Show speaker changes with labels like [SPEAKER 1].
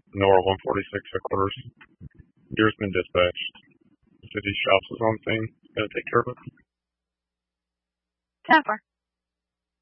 [SPEAKER 1] NORA 146 headquarters. Deer's been dispatched. The city shops is on scene. Gonna take care of it.
[SPEAKER 2] 10-4.